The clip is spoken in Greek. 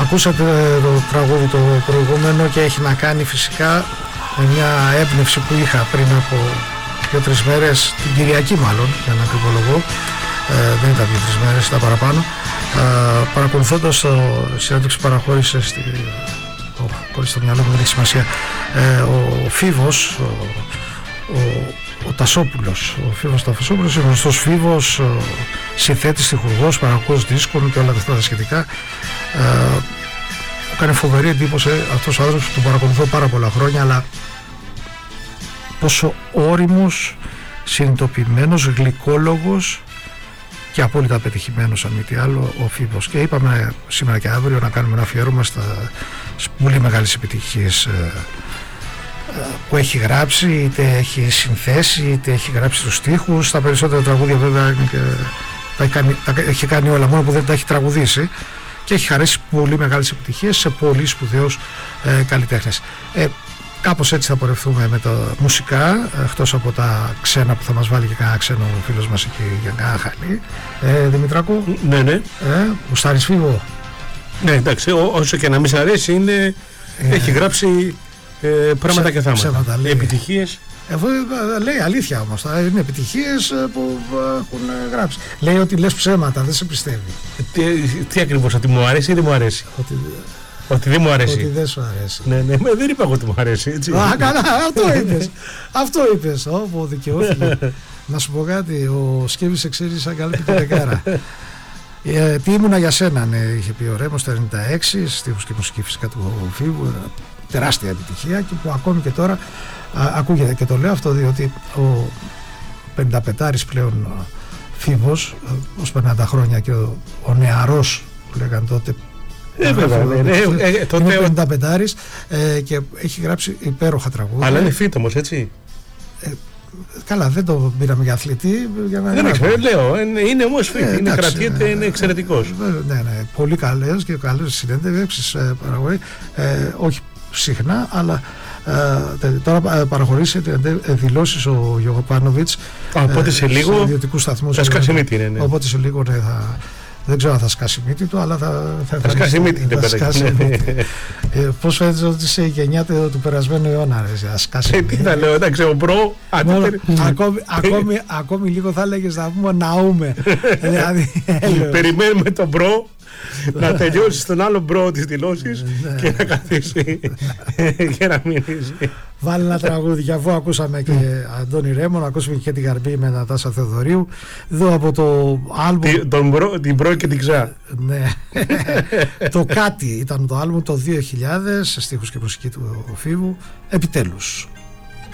Ακούσατε το τραγούδι το προηγούμενο και έχει να κάνει φυσικά με μια έμπνευση που είχα πριν από 2-3 μέρες, την Κυριακή μάλλον, για να ακριβολογώ, δεν ήταν 2-3 μέρες, ήταν παραπάνω, παρακολουθώντας το συνέντευξη που παραχώρησε χωρίς το μυαλό μου, δεν έχει σημασία, ο Φίβος, ο Τασόπουλος, ο Φίβος Τασόπουλος, ο γνωστός Φίβος, συνθέτης, στιχουργός, παραγωγός δίσκων και όλα αυτά τα σχετικά. Μου έκανε φοβερή εντύπωση αυτός ο άνθρωπος που τον παρακολουθώ πάρα πολλά χρόνια, αλλά πόσο όριμος, συνειδητοποιημένος, γλυκόλογος και απόλυτα πετυχημένος, αν μη τι άλλο, ο Φίβος. Και είπαμε σήμερα και αύριο να κάνουμε ένα αφιέρωμα στις πολύ μεγάλες επιτυχίες που έχει γράψει, είτε έχει συνθέσει, είτε έχει γράψει τους στίχους. Τα περισσότερα τραγούδια βέβαια τα έχει κάνει όλα, μόνο που δεν τα έχει τραγουδήσει, και έχει χαρέσει πολύ μεγάλες επιτυχίες σε πολύ σπουδαίους καλλιτέχνες. Κάπως έτσι θα πορευτούμε με τα μουσικά, εκτός από τα ξένα που θα μας βάλει και κανένα ξένο φίλος μας εκεί για κανένα χαλί. Δημητράκο. Ναι. Γουστάρεις Φίβο? Ναι, εντάξει, όσο και να μην σ' αρέσει, έχει γράψει πράγματα και θάματα. Επιτυχίες. Λέει αλήθεια όμως, είναι επιτυχίες που έχουν γράψει. Λέει ότι λες ψέματα, δεν σε πιστεύει. Τι ακριβώς, ότι μου αρέσει ή δεν μου αρέσει? Ότι δεν μου αρέσει. Ότι δεν σου αρέσει. Ναι, δεν είπα εγώ ότι μου αρέσει, έτσι. Καλά, αυτό είπες. Όπο δικαιώθηκε. Να σου πω κάτι, ο Σκέβης ξέρει σαν καλή πιτεκάρα. Τι ήμουνα για σένα, ναι, είχε πει ο Ρέμος το 96, στίχους και μουσική φυσικά του Φίβου, τεράστια επιτυχία, και που ακόμη και τώρα ακούγεται. Και το λέω αυτό διότι ο 55άρης πλέον Φίβος, ως 50 χρόνια, και ο νεαρός που λέγανε τότε, είναι 55άρης, και έχει γράψει υπέροχα τραγούδια. Αλλά είναι φύτομος, έτσι. Καλά, δεν το πήραμε για αθλητή. Δεν ξέρω, λέω. Είναι όμως φύτη, κρατιέται, είναι εξαιρετικός. Ναι, πολύ καλές και καλές συνέντευξεις, παραγωγή. Όχι συχνά, αλλά τώρα παραχωρήσει δηλώσεις ο Γιωγοπάνοβιτς σε ιδιωτικού σταθμού. Θα σκάσει μύτη, ναι. Οπότε σε λίγο δεν ξέρω αν θα σκάσει μύτη του, αλλά θα σκάσει μύτη. Πώς φαίνεται ότι είσαι η γενιά του περασμένου αιώνα, θα σκάσει μύτη. Τι θα λέω, εντάξει, ο μπρο. Ακόμη λίγο θα έλεγες να πούμε ναούμε. Περιμένουμε τον μπρο να τελειώσει τον άλλο μπρο τις δηλώσεις και να καθίσει και να μιλήσει. Βάλει ένα τραγούδι, αφού ακούσαμε και Αντώνη Ρέμο, να ακούσουμε και την Γαρμπή με Νατάσα Θεοδωρίου. Εδώ από το άλμπουμ την Μπρο και την Ξά. Ναι. Το Κάτι ήταν το άλμπουμ το 2000, σε στίχους και μουσική του Φίβου. Επιτέλους.